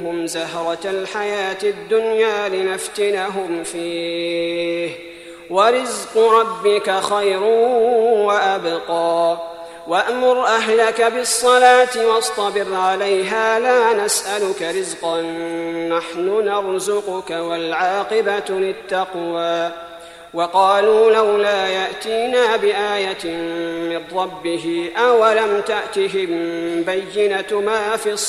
منهم زهرة الحياة الدنيا لنفتنهم فيه ورزق ربك خير وأبقى وأمر أهلك بالصلاة واصطبر عليها لا نسألك رزقا نحن نرزقك والعاقبة للتقوى وقالوا لولا يأتينا بآية من ربه أولم تأتهم بينة ما في